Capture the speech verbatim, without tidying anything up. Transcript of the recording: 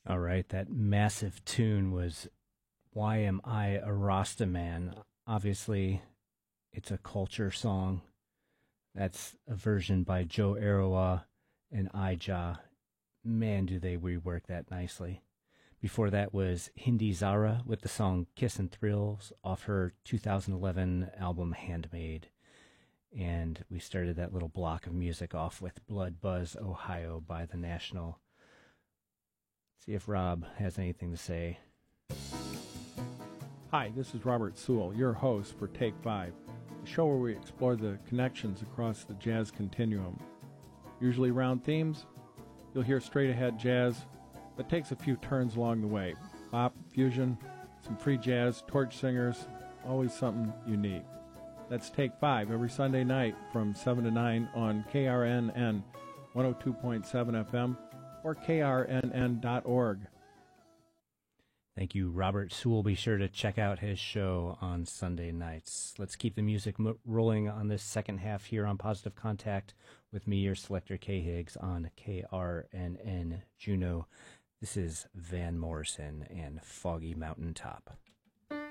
All right, that massive tune was Why Am I a Rasta Man? Obviously, it's a culture song. That's a version by Joe Arawa and Ija. Man, do they rework that nicely. Before that was Hindi Zara with the song Kiss and Thrills off her two thousand eleven album Handmade. And we started that little block of music off with Blood Buzz, Ohio by The National. See if Rob has anything to say. Hi, this is Robert Sewell, your host for Take Five, the show where we explore the connections across the jazz continuum. Usually round themes, you'll hear straight-ahead jazz that takes a few turns along the way. Pop, fusion, some free jazz, torch singers, always something unique. That's Take Five every Sunday night from seven to nine on K R N N one oh two point seven F M or K R N N dot org. Thank you, Robert Sewell. Be sure to check out his show on Sunday nights. Let's keep the music m- rolling on this second half here on Positive Contact with me, your selector, K. Higgs, on K R N N Juneau. This is Van Morrison and Foggy Mountain Top.